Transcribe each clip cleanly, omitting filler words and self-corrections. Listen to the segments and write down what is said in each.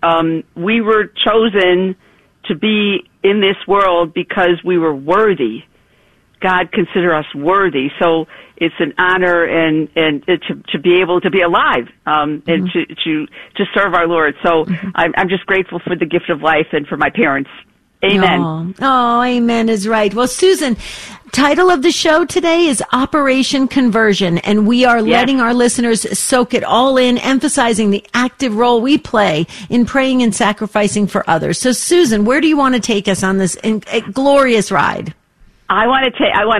we were chosen to be in this world because we were worthy. God consider us worthy. So it's an honor and to be able to be alive, and to serve our Lord. So I'm just grateful for the gift of life and for my parents. Amen. Oh, amen is right. Well, Susan, title of the show today is Operation Conversion, and we are letting our listeners soak it all in, emphasizing the active role we play in praying and sacrificing for others. So, Susan, where do you want to take us on this glorious ride? I want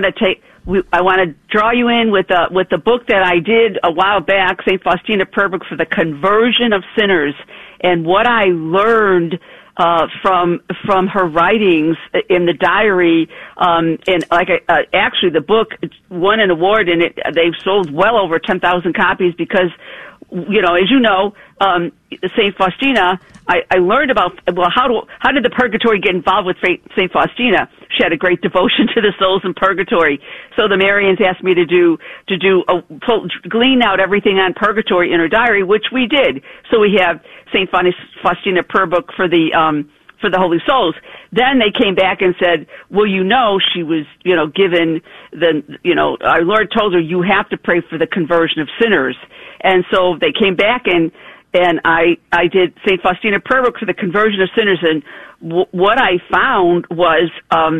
to draw you in with the book that I did a while back, St. Faustina Perbook, for the conversion of sinners, and what I learned from her writings in the diary, and actually the book won an award, and they've sold well over 10,000 copies because, as you know, St. Faustina, I learned about, how did the purgatory get involved with St. Faustina? She had a great devotion to the souls in purgatory. So the Marians asked me to glean out everything on purgatory in her diary, which we did. So we have St. Faustina Perbook for the Holy Souls. Then they came back and said, well, she was, given our Lord told her, you have to pray for the conversion of sinners. And so they came back and I did St. Faustina Perbook for the conversion of sinners, and what I found was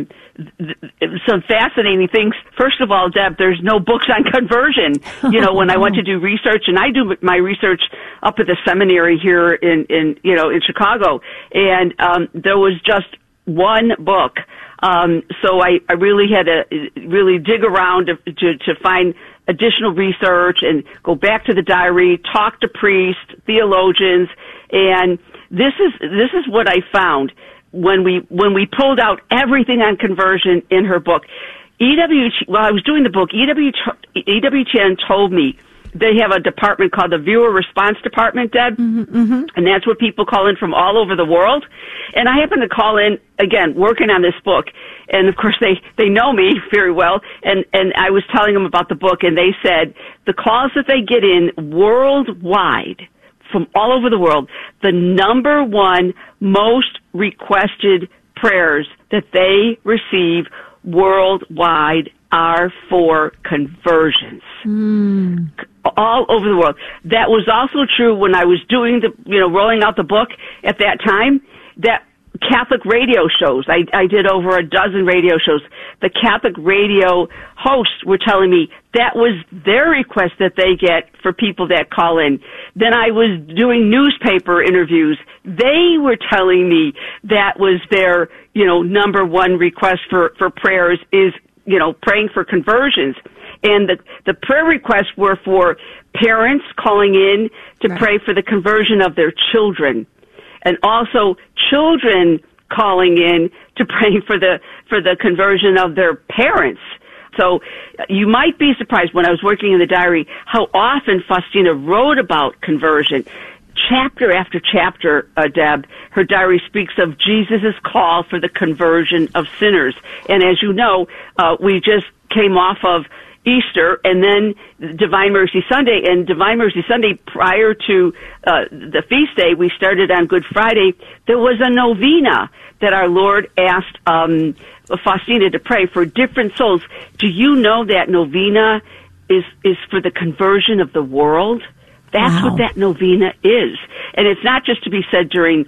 some fascinating things. First of all, Deb, there's no books on conversion. When I went to do research, and I do my research up at the seminary here in Chicago, and there was just one book. So I really had to really dig around to find additional research and go back to the diary, talk to priests, theologians, and this is what I found when we pulled out everything on conversion in her book. While I was doing the book, E.W. Chan told me they have a department called the Viewer Response Department, Deb, and that's where people call in from all over the world. And I happened to call in, again, working on this book, and of course they know me very well, and I was telling them about the book, and they said the calls that they get in worldwide, from all over the world, the number one most requested prayers that they receive worldwide are for conversions. All over the world. That was also true when I was doing rolling out the book at that time. That Catholic radio shows, I did over a dozen radio shows. The Catholic radio hosts were telling me that was their request that they get for people that call in. Then I was doing newspaper interviews. They were telling me that was their, number one request for prayers is, praying for conversions. And the prayer requests were for parents calling in to pray for the conversion of their children, and also children calling in to pray for the conversion of their parents. So you might be surprised when I was working in the diary how often Faustina wrote about conversion. Chapter after chapter, Deb, her diary speaks of Jesus' call for the conversion of sinners. And as you know, we just came off of Easter and then Divine Mercy Sunday. And Divine Mercy Sunday, prior to the feast day, we started on Good Friday. There was a novena that our Lord asked Faustina to pray for different souls. Do you know that novena is for the conversion of the world? That's what that novena is. And it's not just to be said during,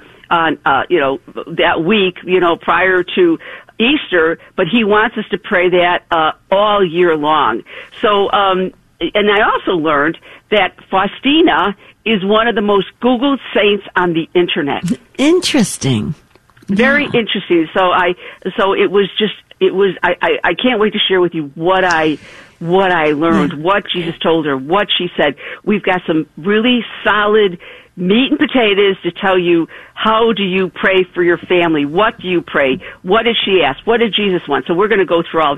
that week, prior to Easter, but he wants us to pray that all year long. So, and I also learned that Faustina is one of the most Googled saints on the internet. Interesting. Very interesting. So I can't wait to share with you what I learned, what Jesus told her, what she said. We've got some really solid meat and potatoes to tell you how do you pray for your family, what do you pray, what did she ask, what did Jesus want. So we're going to go through all that.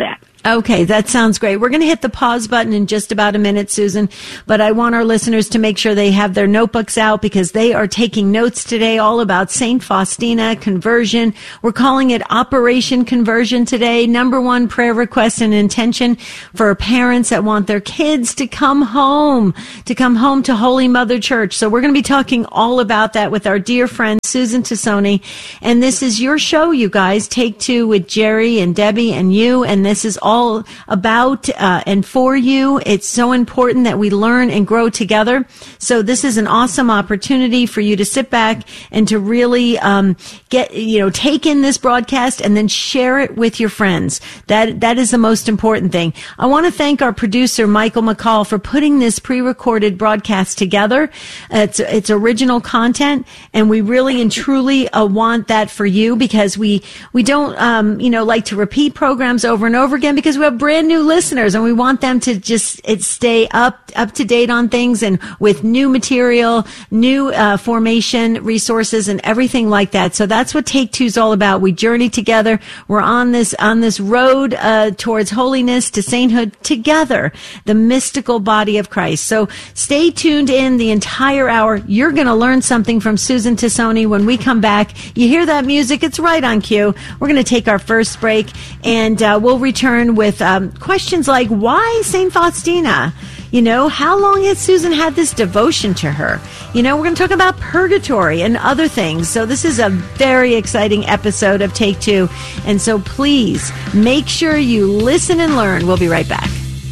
Okay, that sounds great. We're going to hit the pause button in just about a minute, Susan, but I want our listeners to make sure they have their notebooks out because they are taking notes today all about St. Faustina conversion. We're calling it Operation Conversion today. Number one prayer request and intention for parents that want their kids to come home to Holy Mother Church. So we're going to be talking all about that with our dear friend Susan Tassone. And this is your show, you guys. Take Two with Jerry and Debbie and you. And this is all about and for you. It's so important that we learn and grow together. So this is an awesome opportunity for you to sit back and to really take in this broadcast and then share it with your friends. That is the most important thing. I want to thank our producer Michael McCall for putting this pre-recorded broadcast together. It's original content, and we really and truly want that for you because we don't like to repeat programs over and over again because we have brand new listeners and we want them to just stay up to date on things and with new material, new formation resources and everything like that. So that's what Take Two is all about. We journey together. We're on this road towards holiness to sainthood together, the mystical body of Christ. So stay tuned in the entire hour. You're going to learn something from Susan Tassone when we come back. You hear that music? It's right on cue. We're going to take our first break and we'll return with questions like, why St. Faustina? How long has Susan had this devotion to her? We're going to talk about purgatory and other things. So this is a very exciting episode of Take Two. And so please make sure you listen and learn. We'll be right back.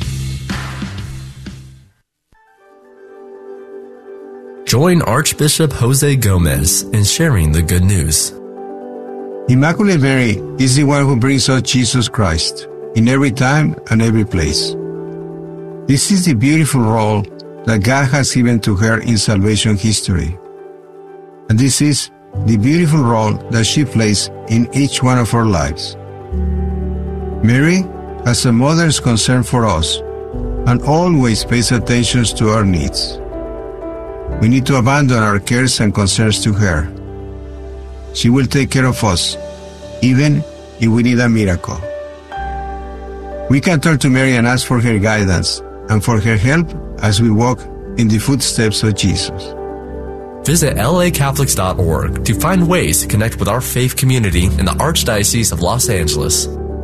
Join Archbishop Jose Gomez in sharing the good news. Immaculate Mary is the one who brings us Jesus Christ in every time and every place. This is the beautiful role that God has given to her in salvation history. And this is the beautiful role that she plays in each one of our lives. Mary has a mother's concern for us and always pays attention to our needs. We need to abandon our cares and concerns to her. She will take care of us, even if we need a miracle. We can turn to Mary and ask for her guidance and for her help as we walk in the footsteps of Jesus. Visit lacatholics.org to find ways to connect with our faith community in the Archdiocese of Los Angeles.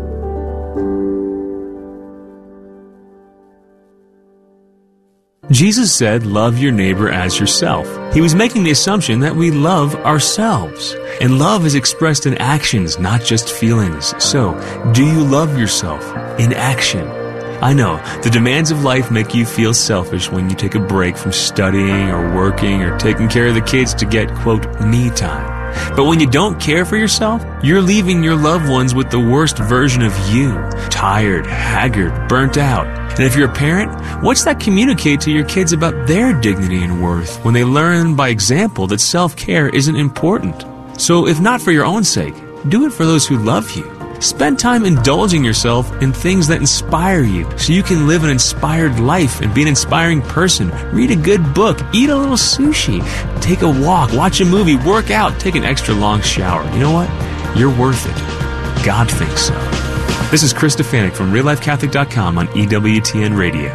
Jesus said, love your neighbor as yourself. He was making the assumption that we love ourselves. And love is expressed in actions, not just feelings. So, do you love yourself in action? I know, the demands of life make you feel selfish when you take a break from studying or working or taking care of the kids to get, quote, me time. But when you don't care for yourself, you're leaving your loved ones with the worst version of you. Tired, haggard, burnt out. And if you're a parent, what's that communicate to your kids about their dignity and worth when they learn by example that self-care isn't important? So if not for your own sake, do it for those who love you. Spend time indulging yourself in things that inspire you so you can live an inspired life and be an inspiring person. Read a good book, eat a little sushi, take a walk, watch a movie, work out, take an extra long shower. You know what? You're worth it. God thinks so. This is Chris Stefanik from RealLifeCatholic.com on EWTN Radio.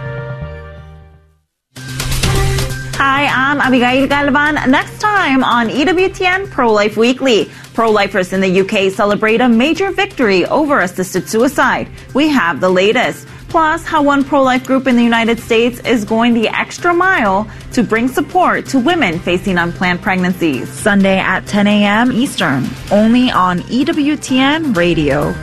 Hi, I'm Abigail Galvan. Next time on EWTN Pro-Life Weekly. Pro-lifers in the UK celebrate a major victory over assisted suicide. We have the latest. Plus, how one pro-life group in the United States is going the extra mile to bring support to women facing unplanned pregnancies. Sunday at 10 a.m. Eastern, only on EWTN Radio.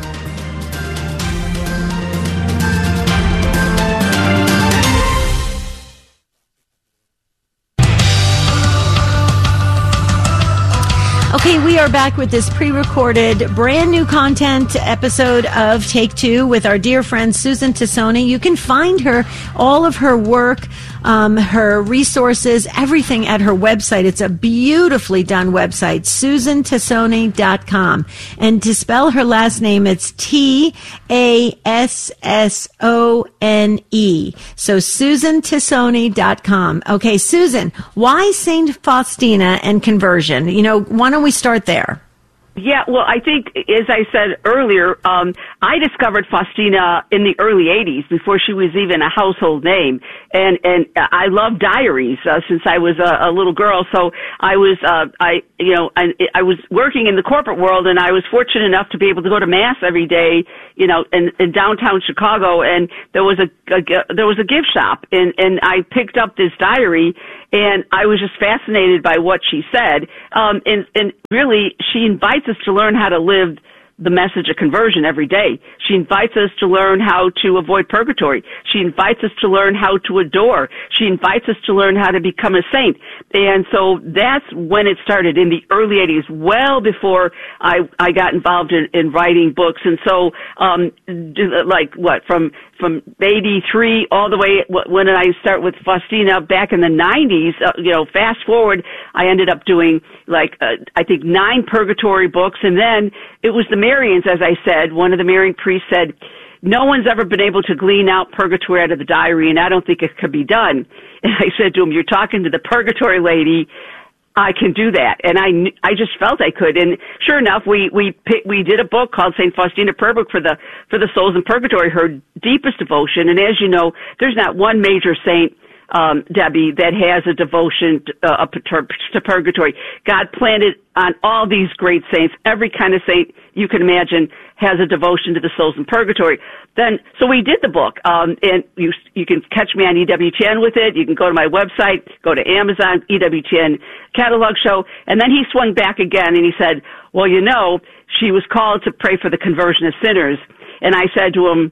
Okay, we are back with this pre-recorded, brand new content episode of Take Two with our dear friend Susan Tassone. You can find her, all of her work, her resources, everything at her website. It's a beautifully done website, SusanTassone.com. And to spell her last name, it's Tassone. So SusanTassone.com. Okay, Susan, why St. Faustina and conversion? Why don't we start there? Yeah, well, I think, as I said earlier, I discovered Faustina in the early 80s, before she was even a household name. And I love diaries, since I was a little girl. So I was working in the corporate world, and I was fortunate enough to be able to go to Mass every day, in downtown Chicago. And there was a gift shop, and I picked up this diary, and I was just fascinated by what she said. And really, she invites us to learn how to live the message of conversion every day. She invites us to learn how to avoid purgatory. She invites us to learn how to adore. She invites us to learn how to become a saint. And so that's when it started, in the early 80s, well before I got involved in writing books. And so, from 83 all the way, when I start with Faustina back in the 90s, fast forward, I ended up doing I think 9 purgatory books. And then it was the Marians, as I said. One of the Marian priests said, no one's ever been able to glean out purgatory out of the diary, and I don't think it could be done. And I said to him, you're talking to the purgatory lady. I can do that. And I just felt I could. And sure enough, we did a book called St. Faustina Purbrick for the souls in purgatory, her deepest devotion. And as you know, there's not one major saint, Debbie, that has a devotion to purgatory. God planted on all these great saints. Every kind of saint you can imagine has a devotion to the souls in purgatory. So we did the book, and you can catch me on EWTN with it. You can go to my website, go to Amazon, EWTN catalog show. And then he swung back again, and he said, well, she was called to pray for the conversion of sinners. And I said to him,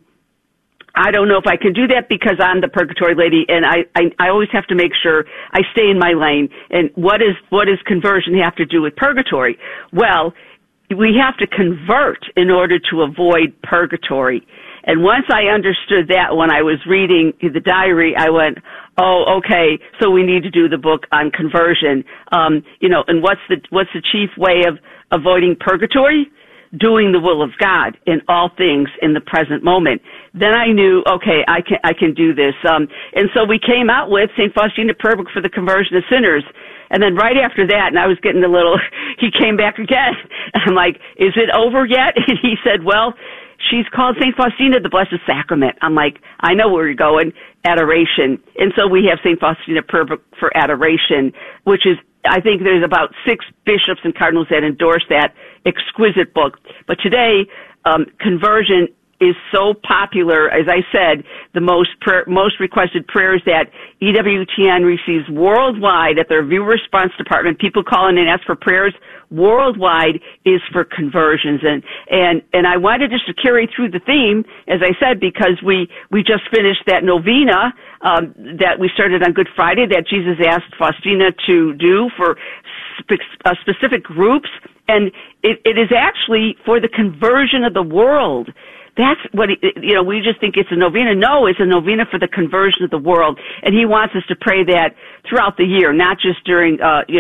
I don't know if I can do that, because I'm the purgatory lady, and I always have to make sure I stay in my lane. And what does conversion have to do with purgatory? Well, we have to convert in order to avoid purgatory. And once I understood that, when I was reading the diary, I went, oh, okay, so we need to do the book on conversion. And what's the chief way of avoiding purgatory? Doing the will of God in all things in the present moment. Then I knew, okay, I can do this. And so we came out with St. Faustina Purbrick for the conversion of sinners. And then right after that, and I was getting he came back again. I'm like, is it over yet? And he said, well, she's called St. Faustina, the Blessed Sacrament. I'm like, I know where you're going, adoration. And so we have St. Faustina Purbrick for adoration, which is, I think there's about 6 bishops and cardinals that endorse that exquisite book. But today, conversion is so popular. As I said, the most requested prayers that EWTN receives worldwide at their viewer response department, people call in and ask for prayers worldwide, is for conversions. And I wanted just to carry through the theme, as I said, because we just finished that novena that we started on Good Friday that Jesus asked Faustina to do for specific groups. And it is actually for the conversion of the world. That's what, we just think it's a novena. No, it's a novena for the conversion of the world. And he wants us to pray that throughout the year, not just during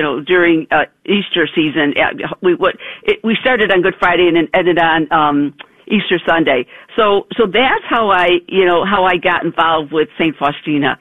Easter season. We started on Good Friday and then ended on, Easter Sunday. So that's how I got involved with St. Faustina.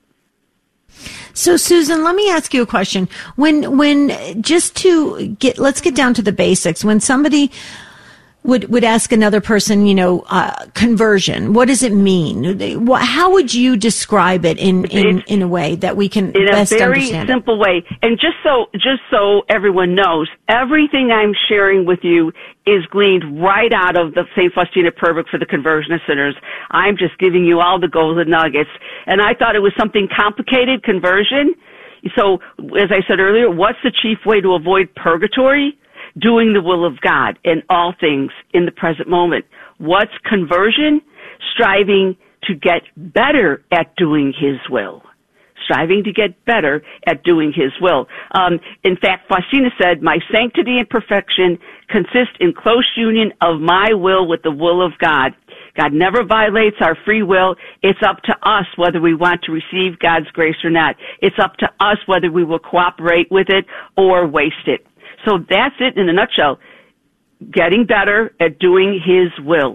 So Susan, let me ask you a question. Let's get down to the basics. When somebody would ask another person, conversion, what does it mean? How would you describe it in a way that we can best understand? In a very simple way. And just so everyone knows, everything I'm sharing with you is gleaned right out of the St. Faustina Purbrick for the conversion of sinners. I'm just giving you all the golden nuggets. And I thought it was something complicated, conversion. So, as I said earlier, what's the chief way to avoid purgatory? Doing the will of God in all things in the present moment. What's conversion? Striving to get better at doing His will. Striving to get better at doing His will. In fact, Faustina said, my sanctity and perfection consist in close union of my will with the will of God. God never violates our free will. It's up to us whether we want to receive God's grace or not. It's up to us whether we will cooperate with it or waste it. So that's it in a nutshell. Getting better at doing His will.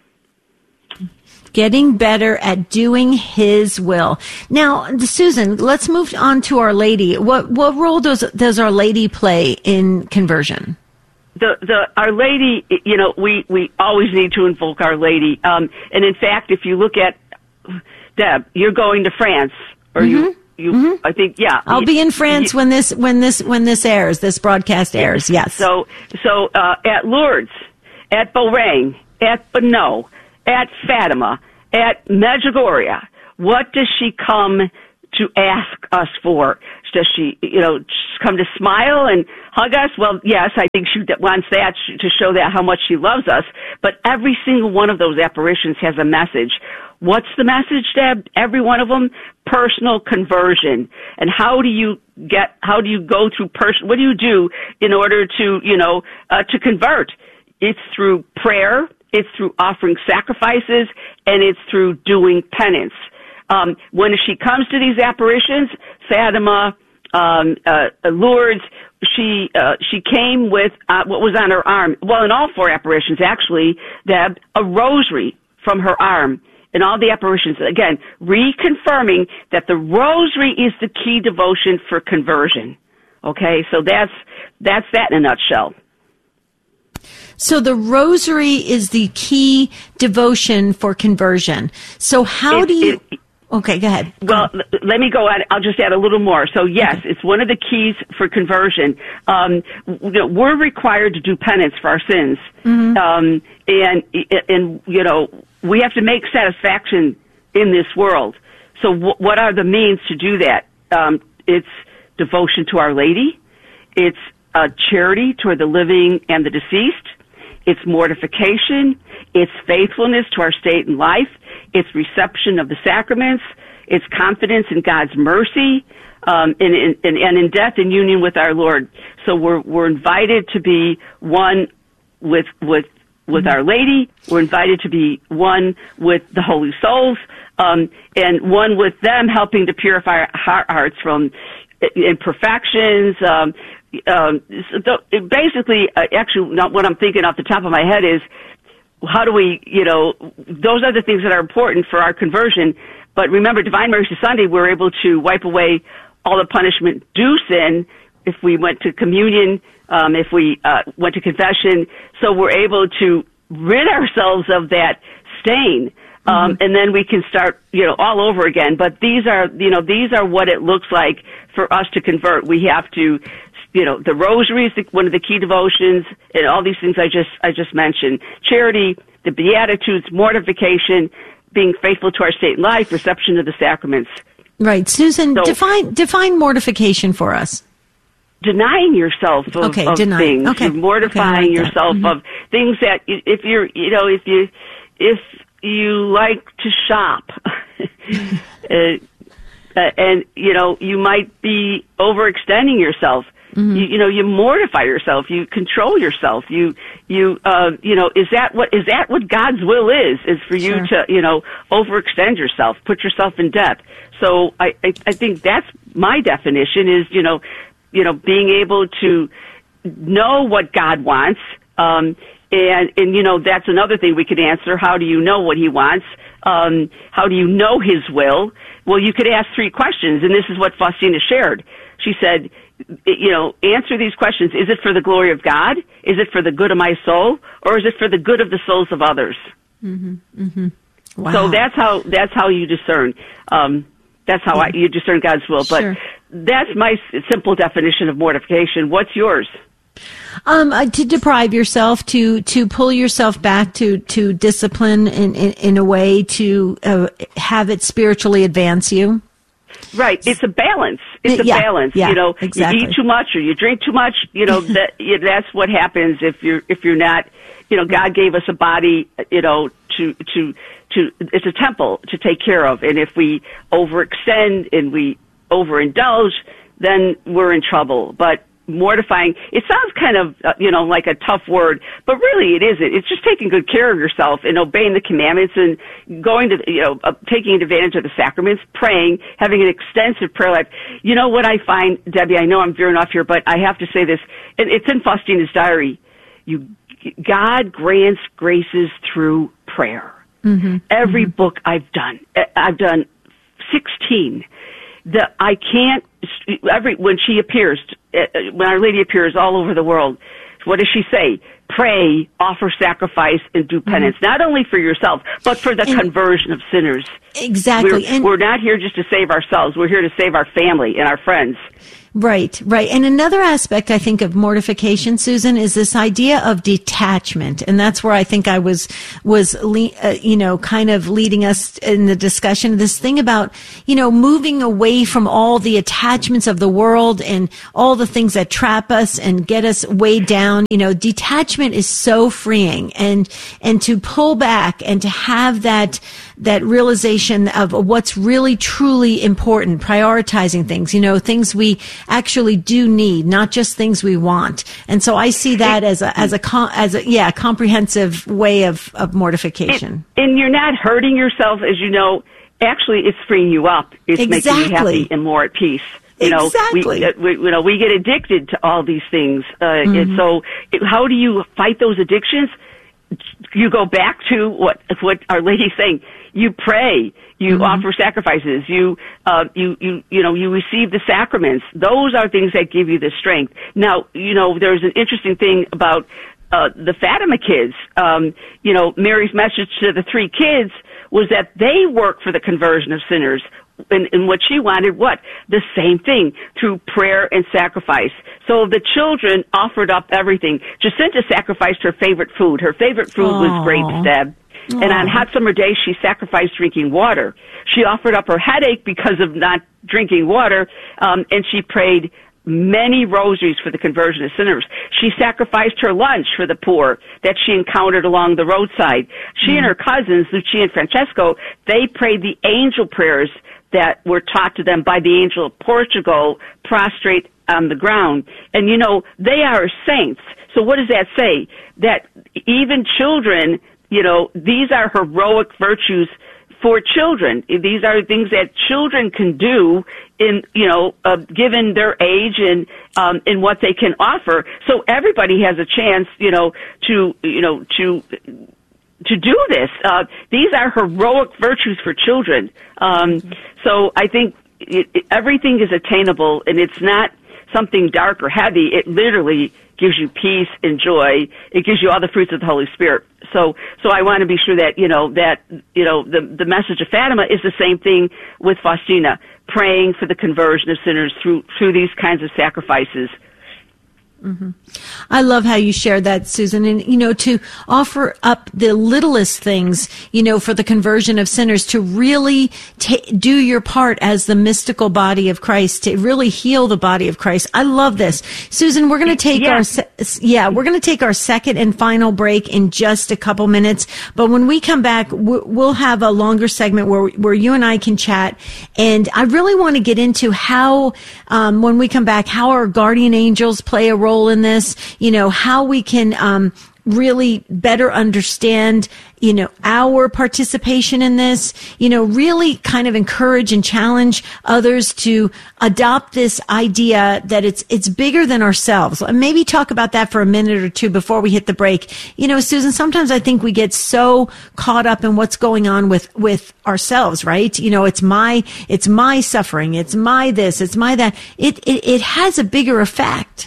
Getting better at doing His will. Now, Susan, let's move on to Our Lady. What role does Our Lady play in conversion? Our Lady, you know, we always need to invoke Our Lady. And in fact, if you look at, Deb, you're going to France, or you I think, yeah. I'll be in France when this airs, this broadcast airs, yes. So at Lourdes, at Bahrain, at Bano, at Fatima, at Medjugorje, what does she come to ask us for? Does she, you know, just come to smile and hug us? Well, yes, I think she wants that to show that how much she loves us. But every single one of those apparitions has a message. What's the message, Deb? Every one of them, personal conversion. And how do you go through what do you do in order to, you know, to convert? It's through prayer, it's through offering sacrifices, and it's through doing penance. When she comes to these apparitions, Fatima, Lourdes, she came with what was on her arm. Well, in all four apparitions, actually, Deb, a rosary from her arm. In all the apparitions, again, reconfirming that the rosary is the key devotion for conversion. Okay, so that's that in a nutshell. So the rosary is the key devotion for conversion. So how do you... Okay, go ahead. Well, let me go at. I'll just add a little more. So yes, it's one of the keys for conversion. We're required to do penance for our sins, and you know, we have to make satisfaction in this world. So what are the means to do that? It's devotion to Our Lady. It's charity toward the living and the deceased. It's mortification. It's faithfulness to our state and life. It's reception of the sacraments. It's confidence in God's mercy, and in death and union with our Lord. So we're invited to be one with Our Lady. We're invited to be one with the Holy Souls, and one with them, helping to purify our hearts from imperfections. Basically, actually, not what I'm thinking off the top of my head is, how do we, you know, those are the things that are important for our conversion. But remember, Divine Mercy Sunday, we're able to wipe away all the punishment due sin if we went to communion, if we went to confession. So we're able to rid ourselves of that stain. And then we can start, you know, all over again. But these are what it looks like for us to convert. We have to, you know, the rosary is one of the key devotions, and all these things I just mentioned. Charity, the Beatitudes, mortification, being faithful to our state and life, reception of the sacraments. Right. Susan, define mortification for us. Denying yourself of things. Okay. Mortifying yourself of things that if you like to shop, and you know, you might be overextending yourself. You mortify yourself. You control yourself. You know, is that what God's will is for you to, you know, overextend yourself, put yourself in debt. So I think that's my definition is, you know, being able to know what God wants. And you know, that's another thing we could answer. How do you know what He wants? How do you know His will? Well, you could ask 3 questions, and this is what Faustina shared. She said, you know, answer these questions. Is it for the glory of God? Is it for the good of my soul? Or is it for the good of the souls of others? Wow. So that's how you discern. That's how you discern God's will. But that's my simple definition of mortification. What's yours? To deprive yourself, to pull yourself back, to discipline in a way to have it spiritually advance you. Right. It's a balance. It's a balance. Yeah, you know, exactly. You eat too much or you drink too much. You know, that's what happens if you're not. You know, God gave us a body. You know, to it's a temple to take care of, and if we overextend and we overindulge, then we're in trouble. But mortifying, it sounds kind of, you know, like a tough word, but really it isn't. It's just taking good care of yourself and obeying the commandments and going to, you know, taking advantage of the sacraments, praying, having an extensive prayer life. You know what I find, Debbie, I know I'm veering off here, but I have to say this, and it's in Faustina's diary. God grants graces through prayer. Every book I've done 16. When she appears, when Our Lady appears all over the world, what does she say? Pray, offer sacrifice, and do penance, not only for yourself, but for the conversion of sinners. Exactly. We're not here just to save ourselves. We're here to save our family and our friends. Right. And another aspect, I think, of mortification, Susan, is this idea of detachment. And that's where I think I was kind of leading us in the discussion, this thing about, moving away from all the attachments of the world and all the things that trap us and get us weighed down. Detachment is so freeing, and to pull back and to have that realization of what's really truly important, prioritizing things, things we actually do need, not just things we want. And so I see that as a comprehensive way of mortification. And you're not hurting yourself, as you know. Actually, it's freeing you up. It's making you happy and more at peace. Exactly. We get addicted to all these things. And so how do you fight those addictions? You go back to what Our Lady's saying. You pray. You offer sacrifices. You receive the sacraments. Those are things that give you the strength. Now, there's an interesting thing about the Fatima kids. Mary's message to the 3 kids was that they work for the conversion of sinners. And what she wanted, the same thing, through prayer and sacrifice. So the children offered up everything. Jacinta sacrificed her favorite food. Her favorite food was grapes, Deb. And on hot summer days, she sacrificed drinking water. She offered up her headache because of not drinking water, and she prayed many rosaries for the conversion of sinners. She sacrificed her lunch for the poor that she encountered along the roadside. She and her cousins, Lucia and Francesco, they prayed the angel prayers that were taught to them by the angel of Portugal, prostrate on the ground. And, they are saints. So what does that say? That even children, these are heroic virtues for children. These are things that children can do given their age and in what they can offer. So everybody has a chance, to do this. These are heroic virtues for children. So I think everything is attainable, and it's not something dark or heavy. It literally gives you peace and joy. It gives you all the fruits of the Holy Spirit. So I want to be sure that, the message of Fatima is the same thing with Faustina, praying for the conversion of sinners through these kinds of sacrifices. Mm-hmm. I love how you shared that, Susan. And, to offer up the littlest things, for the conversion of sinners, to really do your part as the mystical body of Christ, to really heal the body of Christ. I love this. Susan, we're going to take we're going to take our second and final break in just a couple minutes. But when we come back, we'll have a longer segment where you and I can chat. And I really want to get into how, when we come back, how our guardian angels play a role in this, how we can really better understand, our participation in this, really kind of encourage and challenge others to adopt this idea that it's bigger than ourselves. And maybe talk about that for a minute or two before we hit the break. Susan, sometimes I think we get so caught up in what's going on with ourselves, right? It's my suffering. It's my this, it's my that. It has a bigger effect.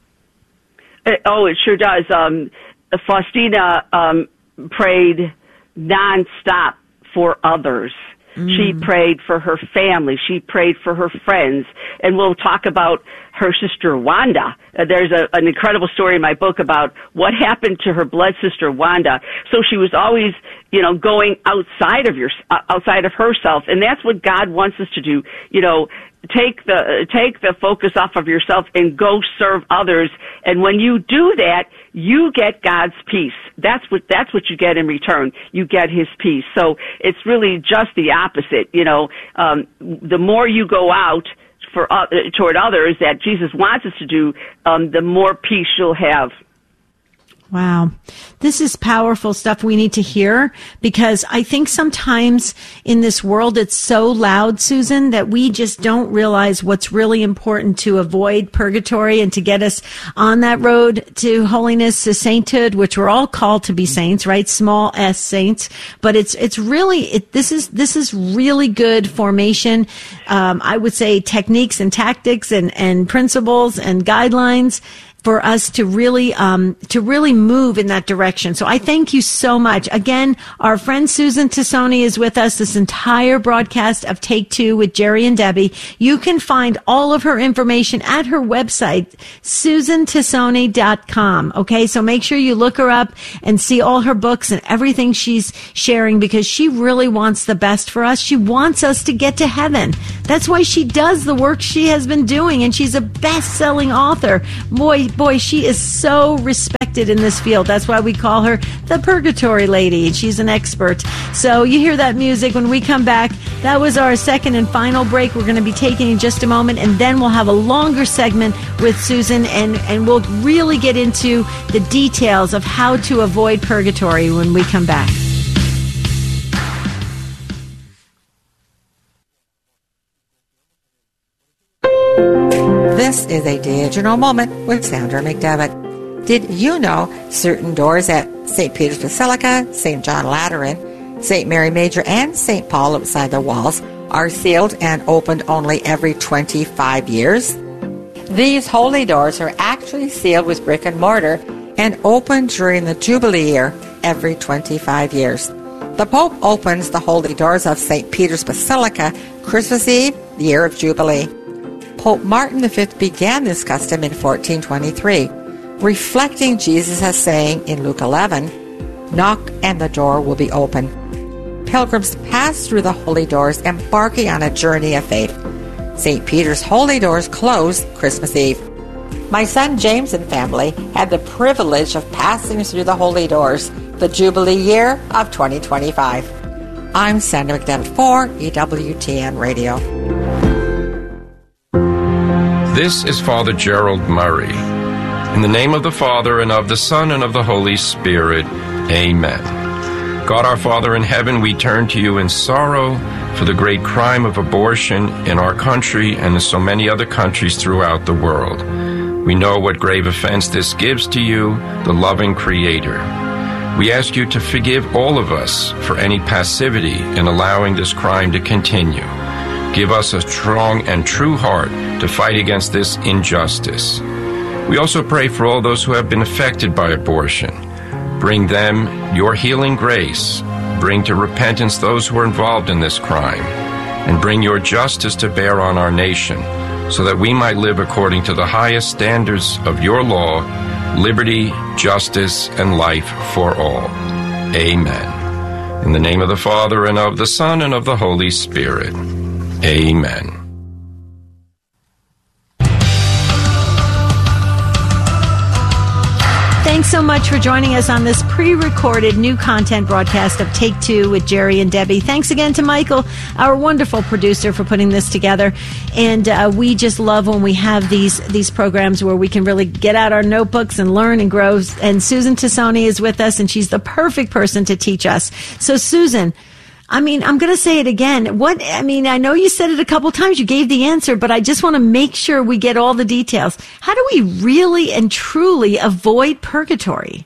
It sure does. Faustina prayed nonstop for others. She prayed for her family. She prayed for her friends. And we'll talk about her sister Wanda. There's an incredible story in my book about what happened to her blood sister Wanda. So she was always, going outside of herself. And that's what God wants us to do. Take the focus off of yourself and go serve others. And when you do that, you get God's peace. That's what you get in return. You get His peace. So it's really just the opposite. The more you go out toward others that Jesus wants us to do, the more peace you'll have. Wow. This is powerful stuff we need to hear, because I think sometimes in this world it's so loud, Susan, that we just don't realize what's really important to avoid purgatory and to get us on that road to holiness, to sainthood, which we're all called to be saints, right? Small s saints. But this is really good formation. I would say techniques and tactics and principles and guidelines. for us to really move in that direction. So I thank you so much. Again, our friend Susan Tassone is with us this entire broadcast of Take Two with Jerry and Debbie. You can find all of her information at her website, susantassone.com. Okay, so make sure you look her up and see all her books and everything she's sharing, because she really wants the best for us. She wants us to get to heaven. That's why she does the work she has been doing, and she's a best-selling author. Boy, she is so respected in this field. That's why we call her the Purgatory Lady. She's an expert. So you hear that music when we come back. That was our second and final break. We're going to be taking in just a moment, and then we'll have a longer segment with Susan, and we'll really get into the details of how to avoid purgatory when we come back. This is a digital moment with Sandra McDevitt. Did you know certain doors at St. Peter's Basilica, St. John Lateran, St. Mary Major, and St. Paul outside the walls are sealed and opened only every 25 years? These holy doors are actually sealed with brick and mortar and open during the Jubilee year every 25 years. The Pope opens the holy doors of St. Peter's Basilica Christmas Eve, the year of Jubilee. Pope Martin V began this custom in 1423, reflecting Jesus as saying in Luke 11, "Knock and the door will be open." Pilgrims pass through the holy doors, embarking on a journey of faith. St. Peter's holy doors close Christmas Eve. My son James and family had the privilege of passing through the holy doors the Jubilee year of 2025. I'm Sandra McDevitt for EWTN Radio. This is Father Gerald Murray. In the name of the Father, and of the Son, and of the Holy Spirit, amen. God our Father in heaven, we turn to you in sorrow for the great crime of abortion in our country and in so many other countries throughout the world. We know what grave offense this gives to you, the loving Creator. We ask you to forgive all of us for any passivity in allowing this crime to continue. Give us a strong and true heart to fight against this injustice. We also pray for all those who have been affected by abortion. Bring them your healing grace. Bring to repentance those who are involved in this crime. And bring your justice to bear on our nation, so that we might live according to the highest standards of your law, liberty, justice, and life for all. Amen. In the name of the Father, and of the Son, and of the Holy Spirit. Amen. Thanks so much for joining us on this pre-recorded new content broadcast of Take Two with Jerry and Debbie. Thanks again to Michael, our wonderful producer, for putting this together. And we just love when we have these programs where we can really get out our notebooks and learn and grow. And Susan Tassone is with us, and she's the perfect person to teach us. So, Susan, I'm going to say it again. I know you said it a couple times. You gave the answer, but I just want to make sure we get all the details. How do we really and truly avoid purgatory?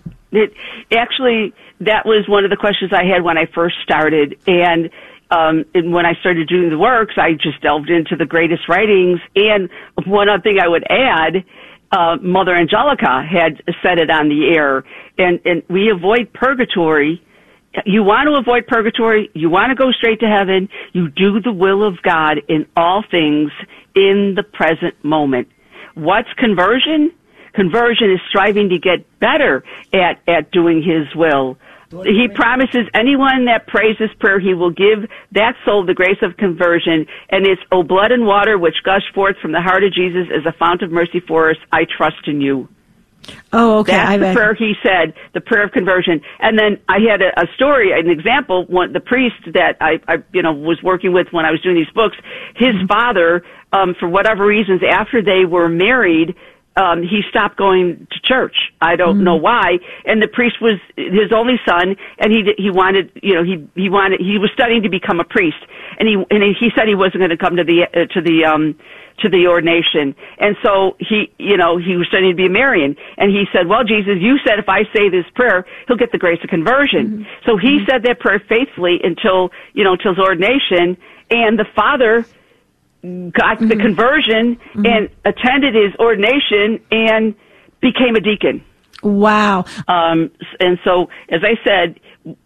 That was one of the questions I had when I first started. And when I started doing the works, I just delved into the greatest writings. And one other thing I would add, Mother Angelica had said it on the air. And we avoid purgatory. You want to avoid purgatory. You want to go straight to heaven. You do the will of God in all things in the present moment. What's conversion? Conversion is striving to get better at doing His will. He promises anyone that prays this prayer, He will give that soul the grace of conversion. And it's, O blood and water which gush forth from the heart of Jesus as a fount of mercy for us, I trust in you. Oh, okay. That's the prayer he said, the prayer of conversion. And then I had a story, an example. The priest that I was working with when I was doing these books, his father, for whatever reasons, after they were married, he stopped going to church. I don't know why. And the priest was his only son, and he was studying to become a priest. And he said he wasn't going to come to the ordination. And so he was studying to be a Marian. And he said, well, Jesus, you said if I say this prayer, he'll get the grace of conversion. Mm-hmm. So he said that prayer faithfully until his ordination. And the father got the conversion and attended his ordination and became a deacon. Wow. And so, as I said,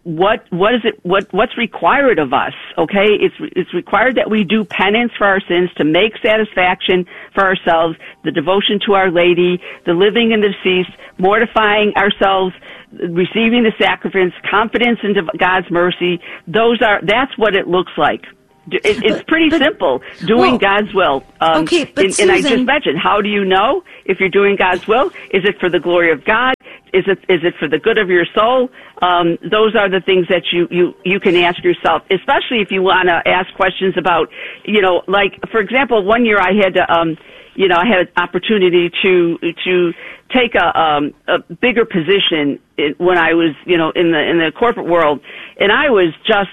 what's required of us? Okay, it's required that we do penance for our sins, to make satisfaction for ourselves, the devotion to Our Lady, the living and the deceased, mortifying ourselves, receiving the sacraments, confidence in God's mercy. That's what it looks like. It's pretty simple, doing God's will. Okay, but and I just mentioned, how do you know if you're doing God's will? Is it for the glory of God? Is it for the good of your soul? Those are the things that you can ask yourself, especially if you want to ask questions about, like, for example, one year I had to, I had an opportunity to take a bigger position when I was, in the corporate world, and I was just,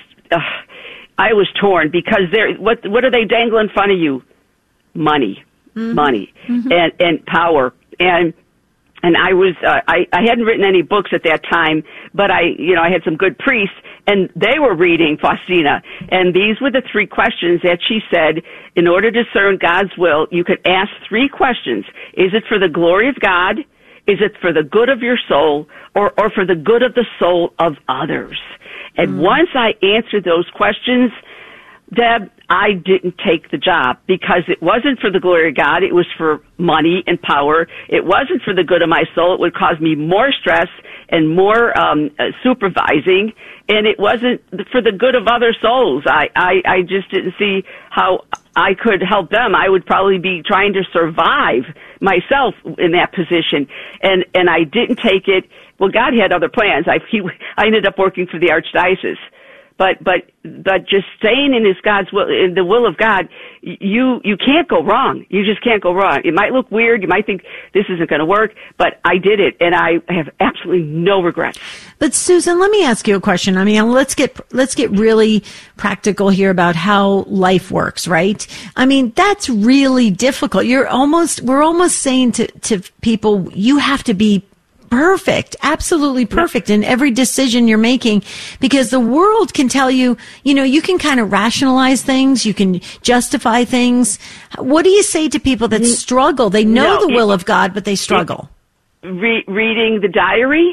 I was torn because what are they dangling in front of you? Money, money, and power, and I was I hadn't written any books at that time, but I had some good priests, and they were reading Faustina, and these were the 3 questions that she said. In order to discern God's will, you could ask 3 questions: Is it for the glory of God? Is it for the good of your soul, or for the good of the soul of others? And once I answered those questions, Deb, I didn't take the job because it wasn't for the glory of God. It was for money and power. It wasn't for the good of my soul. It would cause me more stress and more supervising, and it wasn't for the good of other souls. I just didn't see how I could help them. I would probably be trying to survive myself in that position, and I didn't take it. Well, God had other plans. I ended up working for the archdiocese, but just staying in God's will, in the will of God, you can't go wrong. You just can't go wrong. It might look weird. You might think this isn't going to work, but I did it, and I have absolutely no regrets. But Susan, let me ask you a question. I mean, let's get really practical here about how life works, right? I mean, that's really difficult. We're almost saying to people, you have to be perfect, absolutely perfect in every decision you're making, because the world can tell you, you can kind of rationalize things, you can justify things. What do you say to people that struggle? They know the will of God, but they struggle. Reading the diary,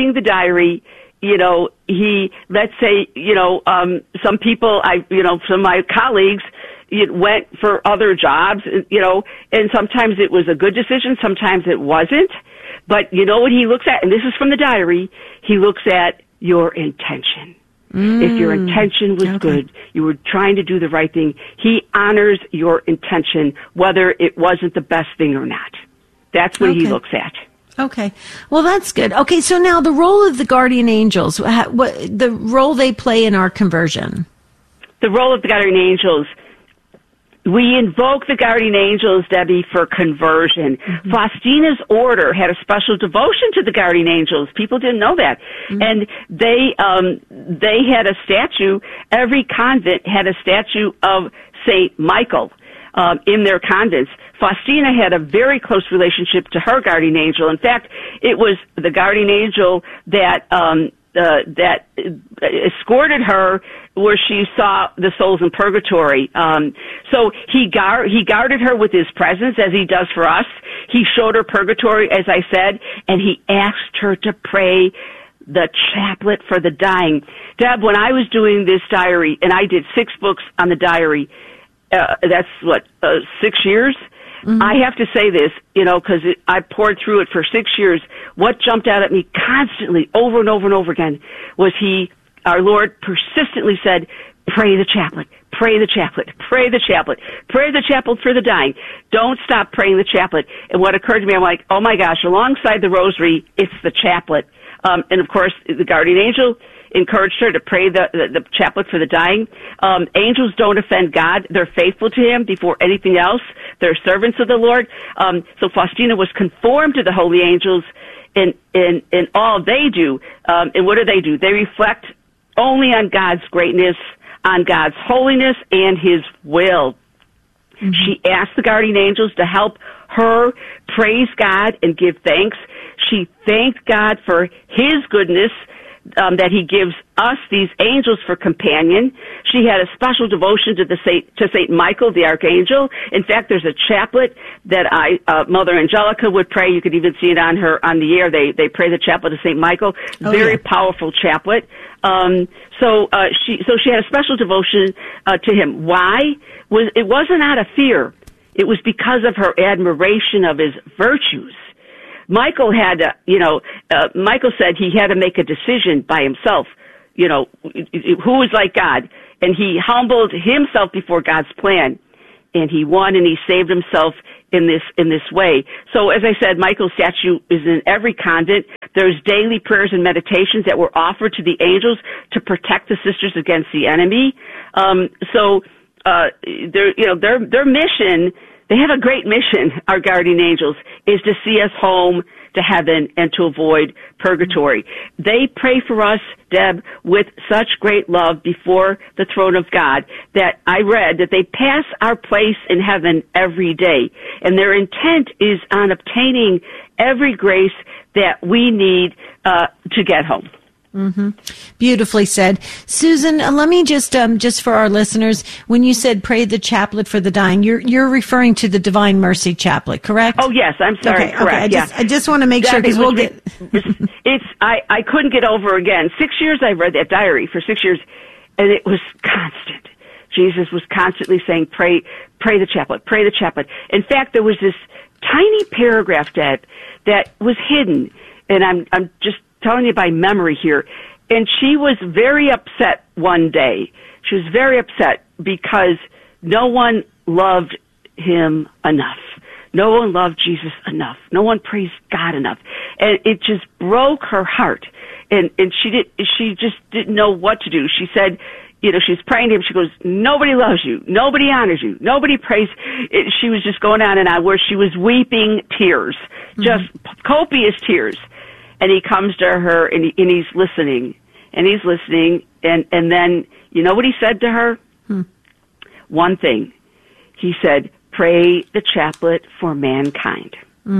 let's say, some people, some of my colleagues, went for other jobs, and sometimes it was a good decision, sometimes it wasn't. But you know what he looks at? And this is from the diary. He looks at your intention. If your intention was good, you were trying to do the right thing, he honors your intention, whether it wasn't the best thing or not. That's what he looks at. Okay. Well, that's good. Okay, so now the role of the guardian angels, what the role they play in our conversion. The role of the guardian angels. We invoke the guardian angels, Debbie, for conversion. Faustina's order had a special devotion to the guardian angels. People didn't know that. And they had a statue. Every convent had a statue of Saint Michael in their convents. Faustina had a very close relationship to her guardian angel. In fact, it was the guardian angel that escorted her where she saw the souls in purgatory. So he guarded her with his presence, as he does for us. He showed her purgatory, as I said, and he asked her to pray the chaplet for the dying. Deb, when I was doing this diary, and I did 6 books on the diary, that's 6 years? I have to say this, because I poured through it for 6 years. What jumped out at me constantly, over and over and over again, was our Lord persistently said, pray the chaplet, pray the chaplet, pray the chaplet, pray the chaplet for the dying. Don't stop praying the chaplet. And what occurred to me, I'm like, oh my gosh, alongside the rosary, it's the chaplet. And of course, the guardian angel encouraged her to pray the chaplet for the dying. Angels don't offend God. They're faithful to him before anything else. They're servants of the Lord. So Faustina was conformed to the holy angels in all they do. And what do? They reflect only on God's greatness, on God's holiness and his will. She asked the guardian angels to help her praise God and give thanks. She thanked God for his goodness, that he gives us these angels for companion. She had a special devotion to Saint Michael, the archangel. In fact, there's a chaplet that Mother Angelica would pray. You could even see it on the air. They pray the chaplet to Saint Michael. Very powerful chaplet. So she had a special devotion to him. Why? It wasn't out of fear. It was because of her admiration of his virtues. Michael had Michael said he had to make a decision by himself, who is like God. And he humbled himself before God's plan. And he won and he saved himself in this way. So as I said, Michael's statue is in every convent. There's daily prayers and meditations that were offered to the angels to protect the sisters against the enemy. Their mission, they have a great mission, our guardian angels, is to see us home to heaven and to avoid purgatory. They pray for us, Deb, with such great love before the throne of God that I read that they pass our place in heaven every day. And their intent is on obtaining every grace that we need to get home. Mm-hmm. Beautifully said. Susan, let me just for our listeners, when you said pray the chaplet for the dying, you're referring to the Divine Mercy Chaplet, correct? Oh, yes, I'm sorry, okay, correct, okay. I just want to make sure, because we'll get... I couldn't get over again. 6 years I read that diary for 6 years, and it was constant. Jesus was constantly saying, pray the chaplet, pray the chaplet. In fact, there was this tiny paragraph that was hidden, and I'm just telling you by memory here. And she was very upset one day. She was very upset because no one loved him enough. No one loved Jesus enough. No one praised God enough. And it just broke her heart. And she just didn't know what to do. She said, she was praying to him. She goes, nobody loves you. Nobody honors you. Nobody prays. She was just going on and on where she was weeping tears, just copious tears. And he comes to her and he's listening, and then, you know what he said to her? One thing. He said, pray the chaplet for mankind.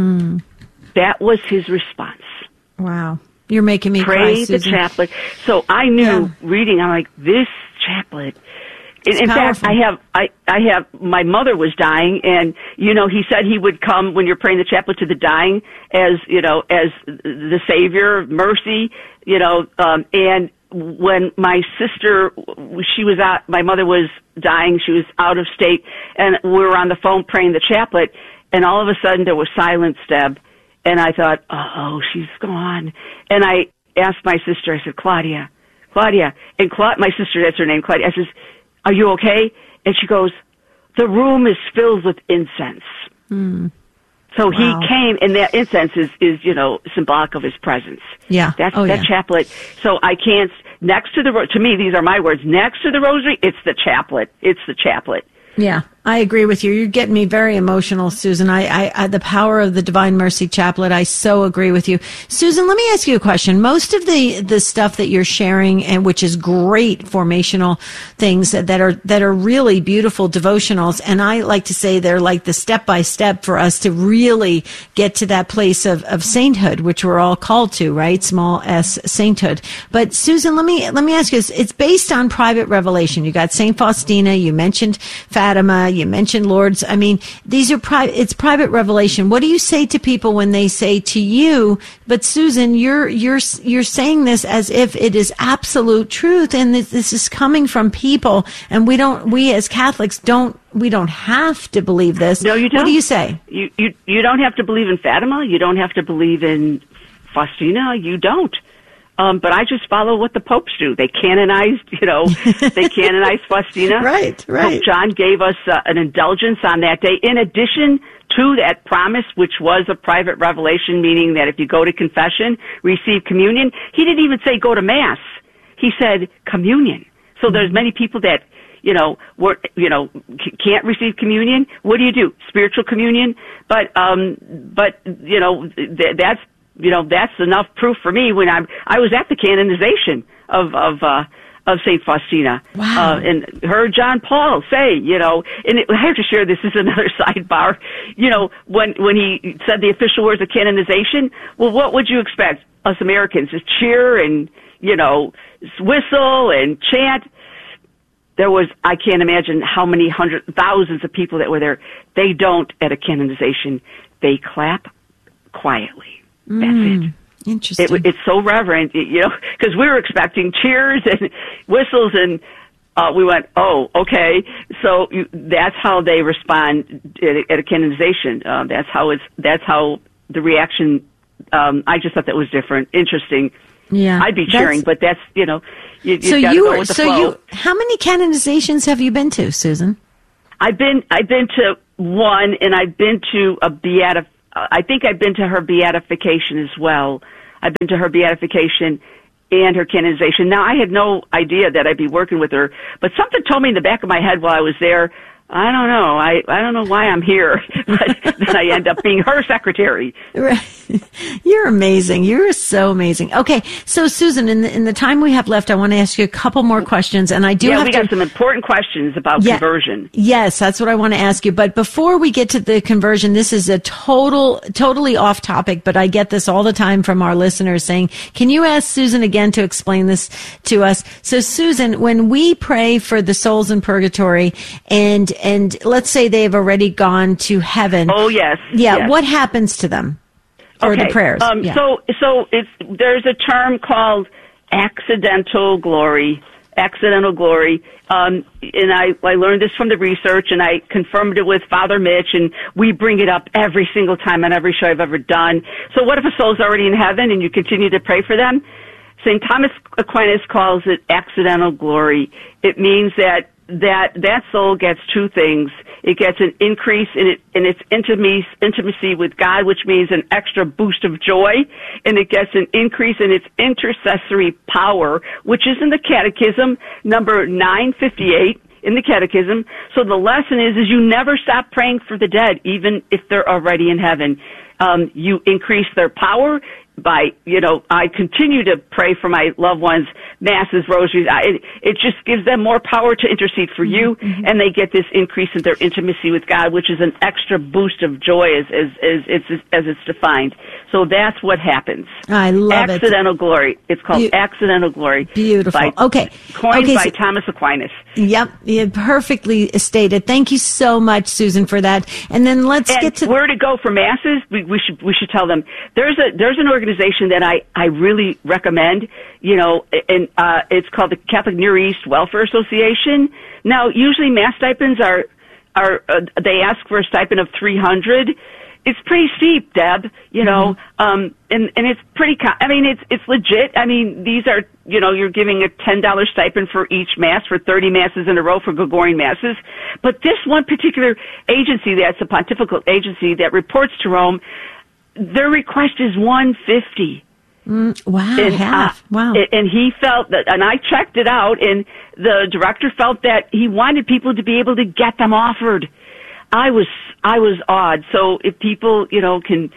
That was his response. Wow. You're making me cry, pray the Susan. chaplet. So I knew reading, I'm like, this chaplet. In fact, I have, my mother was dying, and, he said he would come when you're praying the chaplet to the dying as the Savior, mercy, and when my sister, my mother was dying, she was out of state, and we were on the phone praying the chaplet, and all of a sudden there was silence, Deb, and I thought, oh, she's gone. And I asked my sister, I said, Claudia, and my sister, that's her name, Claudia, I says, are you okay? And she goes, the room is filled with incense. So he came, and that incense is symbolic of his presence. Yeah. That chaplet. So I can't, to me, these are my words, next to the rosary, it's the chaplet. It's the chaplet. Yeah, I agree with you. You're getting me very emotional, Susan. I the power of the Divine Mercy Chaplet, I so agree with you. Susan, let me ask you a question. Most of the stuff that you're sharing, and which is great formational things that are really beautiful devotionals, and I like to say they're like the step-by-step for us to really get to that place of sainthood, which we're all called to, right? Small s, sainthood. But Susan, let me ask you this. It's based on private revelation. You got Saint Faustina, you mentioned Fatima, you mentioned Lourdes. I mean, these are it's private revelation. What do you say to people when they say to you, but Susan, you're saying this as if it is absolute truth, and this is coming from people, and we as Catholics don't have to believe this. No, you don't. What do you say? You don't have to believe in Fatima. You don't have to believe in Faustina. You don't. But I just follow what the popes do. They canonized, they canonized Faustina. Right. Pope John gave us an indulgence on that day. In addition to that promise, which was a private revelation, meaning that if you go to confession, receive communion. He didn't even say go to Mass. He said communion. So there's many people that, can't receive communion. What do? Spiritual communion. But that's enough proof for me when I was at the canonization of Saint Faustina. Wow. And heard John Paul say, and I have to share this as another sidebar, when he said the official words of canonization, well, what would you expect us Americans to cheer and, whistle and chant. I can't imagine how many thousands of people that were there. They don't at a canonization. They clap quietly. That's it. Interesting. It's so reverent, because we were expecting cheers and whistles, and we went, oh, okay. So that's how they respond at a canonization. That's how the reaction. I just thought that was different, interesting. Yeah, I'd be cheering, but that's you go with the flow. How many canonizations have you been to, Susan? I've been to one, and I've been to I think I've been to her beatification as well. I've been to her beatification and her canonization. Now, I had no idea that I'd be working with her, but something told me in the back of my head while I was there, I don't know. I don't know why I'm here, but then I end up being her secretary. Right. You're amazing. You're so amazing. Okay, so Susan, in the time we have left, I want to ask you a couple more questions, and I do have we got some important questions about conversion. Yes, that's what I want to ask you. But before we get to the conversion, this is a totally off topic, but I get this all the time from our listeners saying, "Can you ask Susan again to explain this to us?" So, Susan, when we pray for the souls in purgatory, and let's say they've already gone to heaven. Oh, yes. Yeah, yes. What happens to them? Or the prayers. So there's a term called accidental glory. Accidental glory. And I learned this from the research, and I confirmed it with Father Mitch, and we bring it up every single time on every show I've ever done. So what if a soul's already in heaven and you continue to pray for them? St. Thomas Aquinas calls it accidental glory. It means that soul gets two things. It gets an increase in its intimacy with God, which means an extra boost of joy, and it gets an increase in its intercessory power, which is in the Catechism, number 958 in the Catechism. So the lesson is you never stop praying for the dead, even if they're already in heaven. You increase their power by, I continue to pray for my loved ones, masses, rosaries. It just gives them more power to intercede for you, and they get this increase in their intimacy with God, which is an extra boost of joy as it's defined. So that's what happens. I love accidental glory. It's called accidental glory. Beautiful. Coined by Thomas Aquinas. Yep, perfectly stated. Thank you so much, Susan, for that. And then let's get to where to go for masses. We should tell them there's an organization that I really recommend, and it's called the Catholic Near East Welfare Association. Now, usually mass stipends are they ask for a stipend of $300. It's pretty steep, Deb, and it's pretty, it's legit. These are, you're giving a $10 stipend for each mass for 30 masses in a row for Gregorian masses. But this one particular agency, that's a pontifical agency that reports to Rome, their request is $150. Wow, and, half. Wow. And he felt that, and I checked it out, and the director felt that he wanted people to be able to get them offered. I was awed. So if people, can,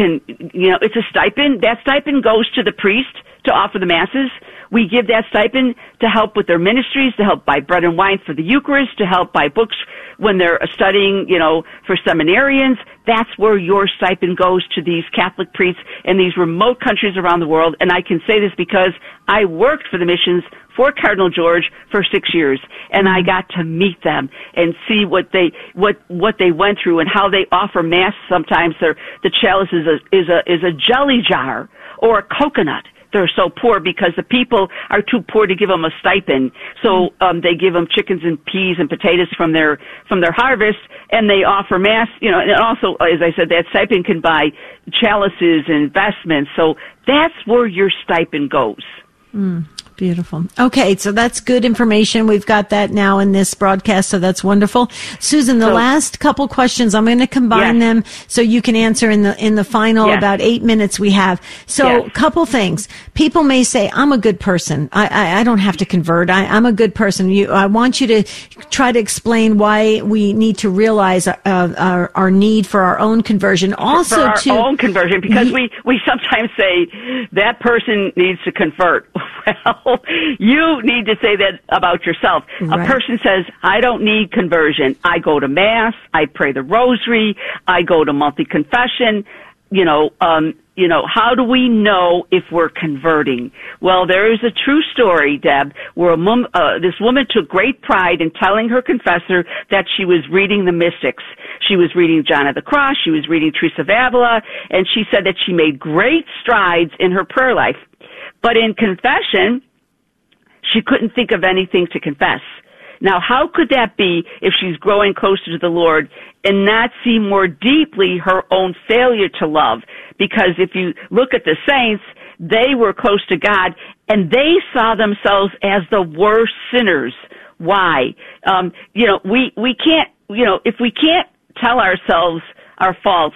it's a stipend. That stipend goes to the priest to offer the masses. We give that stipend to help with their ministries, to help buy bread and wine for the Eucharist, to help buy books when they're studying, for seminarians. That's where your stipend goes, to these Catholic priests in these remote countries around the world. And I can say this because I worked for the missions for Cardinal George for 6 years, and I got to meet them and see what they went through and how they offer mass. Sometimes the chalice is a jelly jar or a coconut. They're so poor because the people are too poor to give them a stipend. So they give them chickens and peas and potatoes from their harvest, and they offer mass. And also, as I said, that stipend can buy chalices and vestments. So that's where your stipend goes. Beautiful. Okay, so that's good information. We've got that now in this broadcast, so that's wonderful. Susan, the last couple questions, I'm going to combine them so you can answer in the final about 8 minutes we have. So a couple things. People may say, I'm a good person. I don't have to convert. I'm a good person. I want you to try to explain why we need to realize our need for our own conversion. Also, for our own conversion, because we sometimes say that person needs to convert. Well, you need to say that about yourself. Right. A person says, I don't need conversion. I go to Mass. I pray the Rosary. I go to monthly confession. how do we know if we're converting? Well, there is a true story, Deb, where this woman took great pride in telling her confessor that she was reading the mystics. She was reading John of the Cross, she was reading Teresa of Avila, and she said that she made great strides in her prayer life. But in confession, she couldn't think of anything to confess. Now, how could that be if she's growing closer to the Lord and not see more deeply her own failure to love? Because if you look at the saints, they were close to God and they saw themselves as the worst sinners. Why? We can't, if we can't tell ourselves our faults,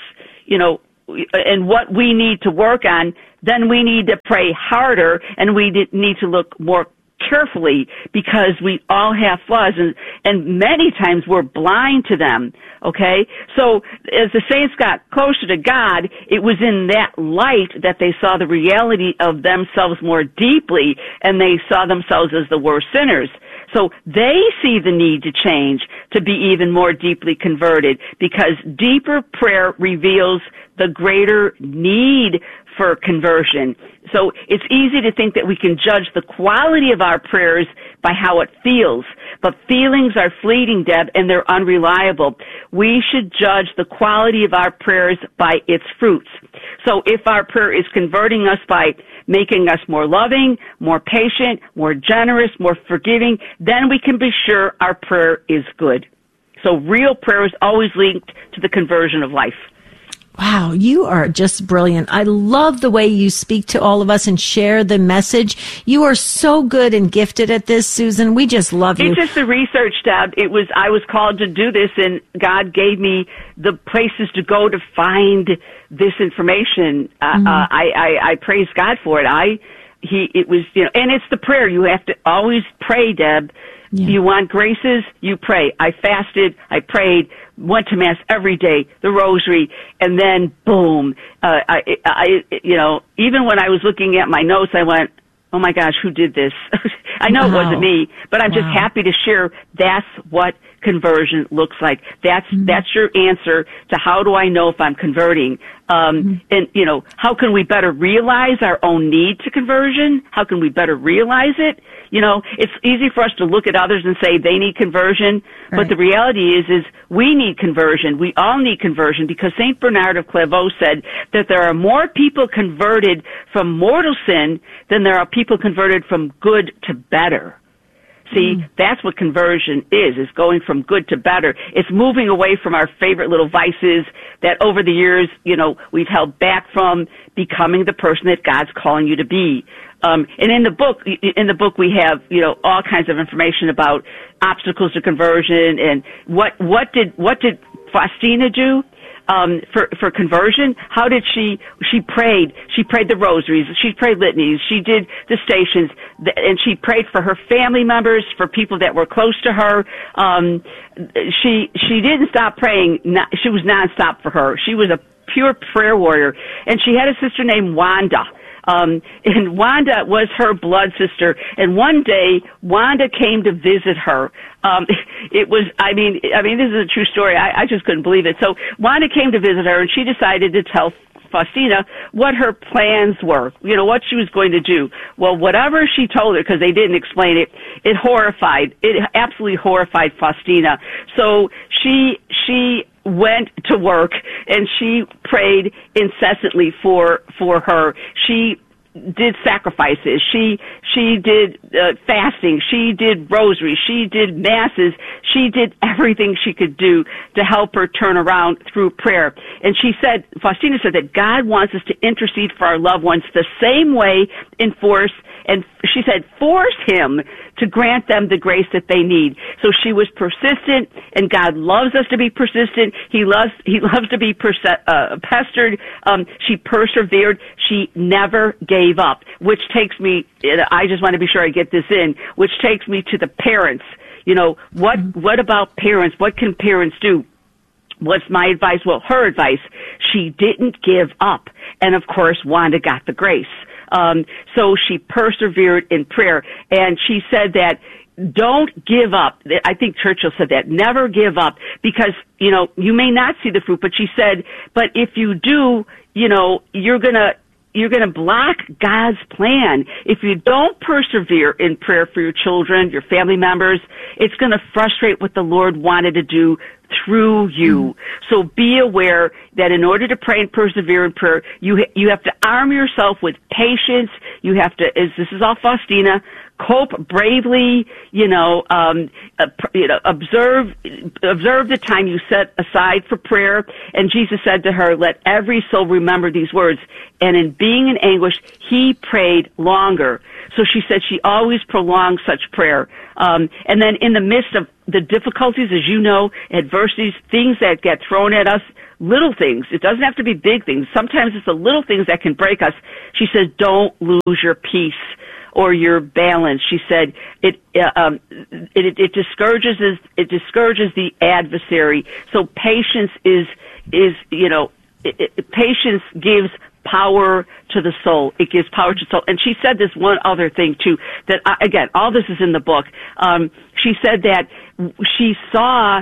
and what we need to work on, then we need to pray harder and we need to look more carefully, because we all have flaws and many times we're blind to them. Okay? So as the saints got closer to God, it was in that light that they saw the reality of themselves more deeply, and they saw themselves as the worst sinners. So they see the need to change, to be even more deeply converted, because deeper prayer reveals the greater need for conversion. So it's easy to think that we can judge the quality of our prayers by how it feels. But feelings are fleeting, Deb, and they're unreliable. We should judge the quality of our prayers by its fruits. So if our prayer is converting us by making us more loving, more patient, more generous, more forgiving, then we can be sure our prayer is good. So real prayer is always linked to the conversion of life. Wow, you are just brilliant. I love the way you speak to all of us and share the message. You are so good and gifted at this, Susan. We just love you. It's just the research, Deb. I was called to do this, and God gave me the places to go to find this information. I praise God for it. It was, and it's the prayer. You have to always pray, Deb. Yeah. You want graces? You pray. I fasted. I prayed. Went to Mass every day, the Rosary, and then boom. Even when I was looking at my notes, I went, oh my gosh, who did this? I know It wasn't me, but I'm just happy to share that's what conversion looks like. That's your answer to how do I know if I'm converting? And, how can we better realize our own need to conversion? How can we better realize it? It's easy for us to look at others and say they need conversion, but the reality is we need conversion. We all need conversion, because St. Bernard of Clairvaux said that there are more people converted from mortal sin than there are people converted from good to better. See, that's what conversion is going from good to better. It's moving away from our favorite little vices that over the years, we've held back from, becoming the person that God's calling you to be. And in the book we have, all kinds of information about obstacles to conversion and what did Faustina do? For conversion? How did she prayed the rosaries, she prayed litanies, she did the stations, and she prayed for her family members, for people that were close to her. She didn't stop praying. She was nonstop for her. She was a pure prayer warrior. And she had a sister named Wanda. And Wanda was her blood sister. And one day, Wanda came to visit her. This is a true story. I just couldn't believe it. So Wanda came to visit her, and she decided to tell Faustina what her plans were, what she was going to do. Well, whatever she told her, because they didn't explain it, it absolutely horrified Faustina. So she went to work, and she prayed incessantly for her. She did sacrifices. She did fasting. She did rosaries. She did masses. She did everything she could do to help her turn around through prayer. And Faustina said that God wants us to intercede for our loved ones the same way and she said, force him to grant them the grace that they need. So she was persistent, and God loves us to be persistent. He loves to be pestered. She persevered. She never gave up, which takes me, I just want to be sure I get this in, which takes me to the parents. What about parents? What can parents do? What's my advice? Well, her advice, she didn't give up. And of course, Wanda got the grace. So she persevered in prayer, and she said that don't give up. I think Churchill said that. Never give up, because, you may not see the fruit, but she said, but if you do, you're going to block God's plan. If you don't persevere in prayer for your children, your family members, it's going to frustrate what the Lord wanted to do through you. So be aware that in order to pray and persevere in prayer, you have to arm yourself with patience. You have to, this is all Faustina, cope bravely, observe the time you set aside for prayer. And Jesus said to her, let every soul remember these words. And in being in anguish, he prayed longer. So she said she always prolonged such prayer. And then in the midst of the difficulties, as you know, adversities, things that get thrown at us, little things. It doesn't have to be big things. Sometimes it's the little things that can break us. She says, don't lose your peace or your balance. She said it discourages the adversary. So patience patience gives power to the soul. It gives power to the soul. And she said this one other thing too, that again, all this is in the book. She said that she saw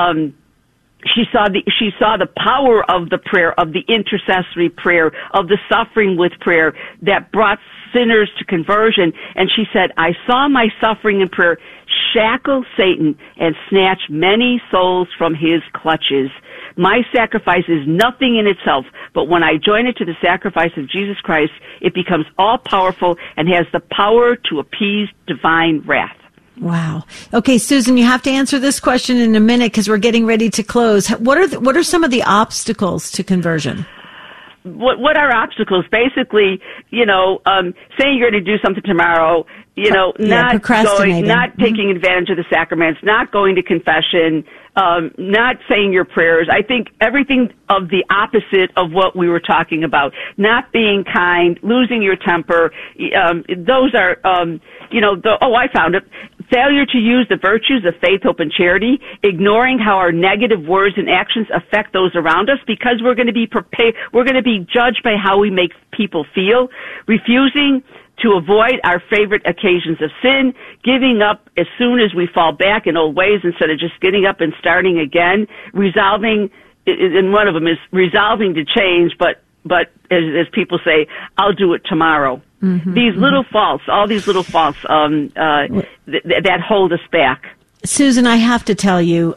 the power of the prayer, of the intercessory prayer, of the suffering with prayer that brought sinners to conversion. And she said, I saw my suffering in prayer shackle Satan and snatch many souls from his clutches. My sacrifice is nothing in itself, but when I join it to the sacrifice of Jesus Christ, it becomes all-powerful and has the power to appease divine wrath. Wow. Okay, Susan, you have to answer this question in a minute because we're getting ready to close. What are some of the obstacles to conversion? What are obstacles? Basically, saying you're going to do something tomorrow, not taking advantage of the sacraments, not going to confession, not saying your prayers. I think everything of the opposite of what we were talking about. Not being kind, losing your temper. Those are, I found it. Failure to use the virtues of faith, hope, and charity, ignoring how our negative words and actions affect those around us, because we're going to be judged by how we make people feel, refusing to avoid our favorite occasions of sin, giving up as soon as we fall back in old ways instead of just getting up and starting again, resolving, and one of them is resolving to change, but as people say, I'll do it tomorrow. Mm-hmm, these little faults, all these little faults that hold us back. Susan, I have to tell you,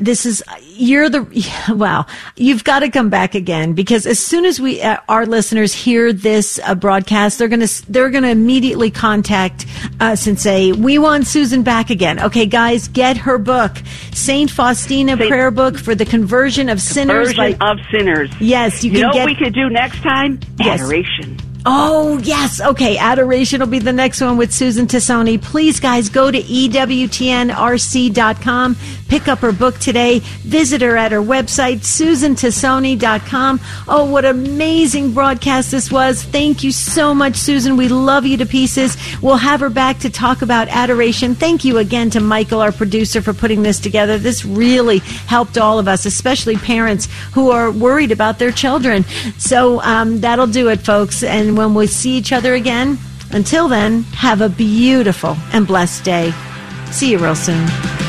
you've got to come back again, because as soon as our listeners hear this broadcast, they're going to immediately contact us and say, we want Susan back again. Okay, guys, get her book, Saint Faustina Prayer Book for the Conversion of Sinners. Yes, you can what we could do next time? Yes. Adoration. Oh, yes. Okay. Adoration will be the next one with Susan Tassone. Please, guys, go to EWTNRC.com. Pick up her book today. Visit her at her website, SusanTassone.com. Oh, what amazing broadcast this was. Thank you so much, Susan. We love you to pieces. We'll have her back to talk about adoration. Thank you again to Michael, our producer, for putting this together. This really helped all of us, especially parents who are worried about their children. So that'll do it, folks. And when we see each other again, until then, have a beautiful and blessed day. See you real soon.